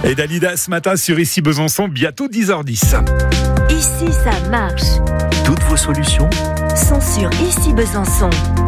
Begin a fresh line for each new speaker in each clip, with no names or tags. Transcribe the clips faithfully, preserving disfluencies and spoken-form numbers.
Et Dalida ce matin sur Ici Besançon, bientôt dix heures dix.
Ici ça marche.
Toutes vos solutions
sont sur Ici Besançon.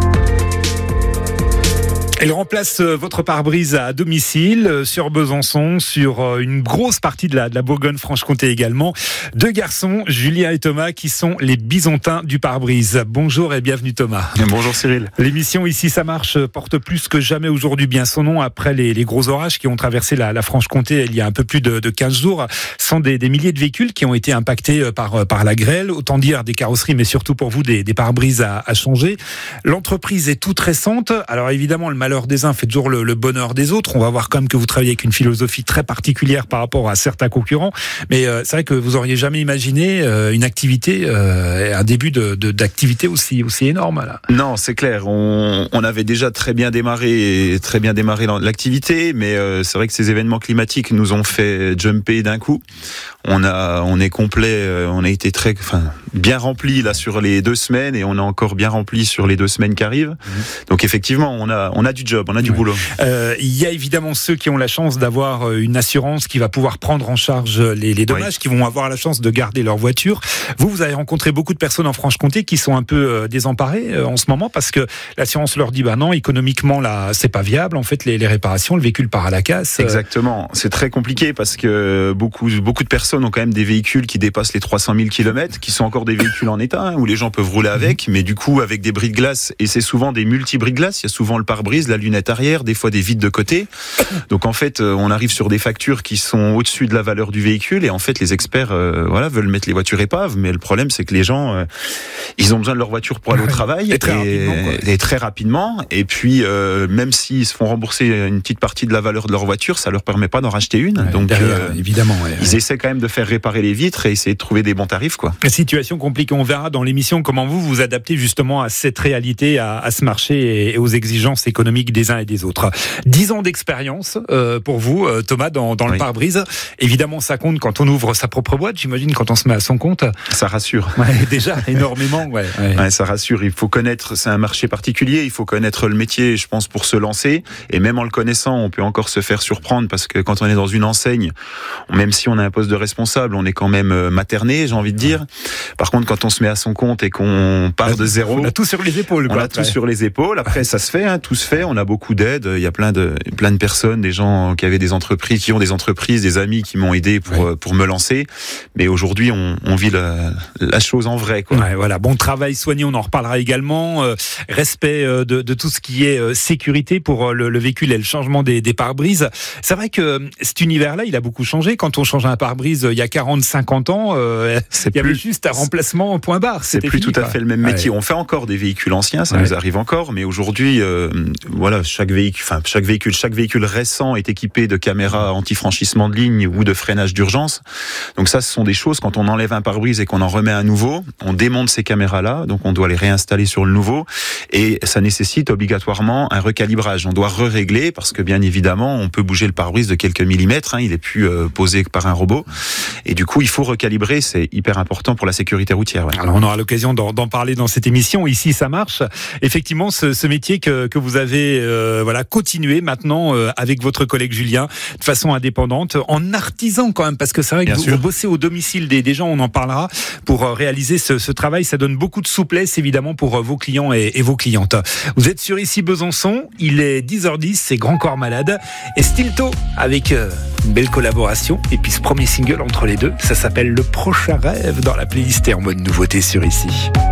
Elle remplace votre pare-brise à domicile sur Besançon, sur une grosse partie de la, de la Bourgogne-Franche-Comté également. Deux garçons, Julien et Thomas, qui sont les bisontins du pare-brise. Bonjour et bienvenue Thomas.
Et bonjour Cyril.
L'émission Ici ça marche porte plus que jamais aujourd'hui bien son nom après les, les gros orages qui ont traversé la, la Franche-Comté il y a un peu plus de, de quinze jours. Ce sont des, des milliers de véhicules qui ont été impactés par, par la grêle. Autant dire des carrosseries, mais surtout pour vous des, des pare-brises à, à changer. L'entreprise est toute récente. Alors évidemment, le malheur des uns fait toujours le, le bonheur des autres. On va voir quand même que vous travaillez avec une philosophie très particulière par rapport à certains concurrents. Mais euh, c'est vrai que vous auriez jamais imaginé euh, une activité, euh, un début de, de, d'activité aussi, aussi énorme. Là.
Non, c'est clair. On, on avait déjà très bien démarré, très bien démarré l'activité, mais euh, c'est vrai que ces événements climatiques nous ont fait jumper d'un coup. On a, on est complet, on a été très, enfin, bien rempli là sur les deux semaines et on est encore bien rempli sur les deux semaines qui arrivent. Mmh. Donc effectivement, on a, on a du job, on a du ouais. boulot.
Euh, il y a évidemment ceux qui ont la chance d'avoir une assurance qui va pouvoir prendre en charge les, les dommages, oui. qui vont avoir la chance de garder leur voiture. Vous, vous avez rencontré beaucoup de personnes en Franche-Comté qui sont un peu désemparées en ce moment parce que l'assurance leur dit bah non, économiquement là, c'est pas viable. En fait, les, les réparations, le véhicule part à la casse.
Exactement. C'est très compliqué parce que beaucoup, beaucoup de personnes ont quand même des véhicules qui dépassent les trois cent mille kilomètres, qui sont encore des véhicules en état, hein, où les gens peuvent rouler avec, mais du coup avec des bris de glace, et c'est souvent des multi-bris de glace, il y a souvent le pare-brise, la lunette arrière, des fois des vitres de côté. Donc en fait, on arrive sur des factures qui sont au-dessus de la valeur du véhicule, et en fait les experts euh, voilà, veulent mettre les voitures épaves, mais le problème c'est que les gens, euh, ils ont besoin de leur voiture pour aller au travail,
et très,
et,
rapidement,
et très rapidement, et puis euh, même s'ils se font rembourser une petite partie de la valeur de leur voiture, ça leur permet pas d'en racheter une.
Ouais,
donc
derrière,
euh,
évidemment, ouais,
ils
ouais.
essaient quand même de faire réparer les vitres et essayer de trouver des bons tarifs, quoi.
Situation compliquée. On verra dans l'émission comment vous vous adaptez justement à cette réalité, à, à ce marché et aux exigences économiques des uns et des autres. Dix ans d'expérience euh, pour vous, euh, Thomas, dans, dans le oui. pare-brise. Évidemment, ça compte quand on ouvre sa propre boîte. J'imagine quand on se met à son compte.
Ça rassure.
Ouais, déjà énormément. Ouais, ouais.
Ouais, ça rassure. Il faut connaître. C'est un marché particulier. Il faut connaître le métier, je pense, pour se lancer. Et même en le connaissant, on peut encore se faire surprendre parce que quand on est dans une enseigne, même si on a un poste de responsable, on est quand même materné, j'ai envie de dire. Par contre, quand on se met à son compte et qu'on part de zéro,
on a tout sur les épaules.
On
quoi,
a
après.
tout sur les épaules. Après, ça se fait, hein, tout se fait. On a beaucoup d'aide. Il y a plein de plein de personnes, des gens qui avaient des entreprises, qui ont des entreprises, des amis qui m'ont aidé pour ouais. pour me lancer. Mais aujourd'hui, on, on vit la, la chose en vrai, quoi.
Ouais, voilà, bon travail soigné, on en reparlera également. Euh, respect euh, de, de tout ce qui est euh, sécurité pour euh, le, le véhicule et le changement des, des pare-brises. C'est vrai que euh, cet univers-là, il a beaucoup changé. Quand on change un pare-brise euh, il y a quarante, cinquante ans, euh, il y
plus,
avait juste un remplacement point barre.
C'est plus
fini,
tout à
quoi.
fait le même métier.
Ouais.
On fait encore des véhicules anciens, ça
ouais.
nous arrive encore, mais aujourd'hui, euh, voilà, chaque véhicule, enfin chaque véhicule, chaque véhicule récent est équipé de caméras anti-franchissement de ligne ou de freinage d'urgence. Donc ça, ce sont des choses. Quand on enlève un pare-brise et qu'on en remet un nouveau, on démonte ces caméras-là, donc on doit les réinstaller sur le nouveau, et ça nécessite obligatoirement un recalibrage. On doit re-régler parce que bien évidemment, on peut bouger le pare-brise de quelques millimètres. Hein, il est plus euh, posé par un robot, et du coup, il faut recalibrer. C'est hyper important pour la sécurité routière. Ouais.
Alors on aura l'occasion d'en, d'en parler dans cette émission. Ici, ça marche. Effectivement, ce, ce métier que, que vous avez euh, voilà continué maintenant euh, avec votre collègue Julien de façon indépendante, en artisan quand même, parce que c'est vrai que vous, vous bossez au domicile des, des gens. On en parlera pour euh, réaliser ce, ce travail. Ça donne beaucoup de souplesse évidemment pour euh, vos clients et, et vos clientes. Vous êtes sur Ici Besançon. Il est dix heures dix. C'est Grand Corps Malade et Stilto avec euh, une belle collaboration. Et puis ce premier single entre les deux, ça s'appelle Le Prochain Rêve dans la playlist et en mode nouveauté sur Ici.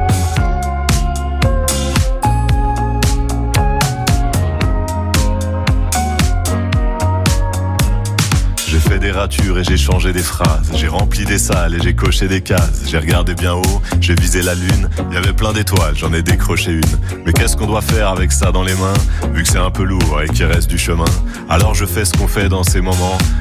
J'ai fait des ratures et j'ai changé des phrases. J'ai rempli des salles et j'ai coché des cases. J'ai regardé bien haut, j'ai visé la lune. Il y avait plein d'étoiles, j'en ai décroché une. Mais qu'est-ce qu'on doit faire avec ça dans les mains, vu que c'est un peu lourd et qu'il reste du chemin? Alors je fais ce qu'on fait dans ces moments.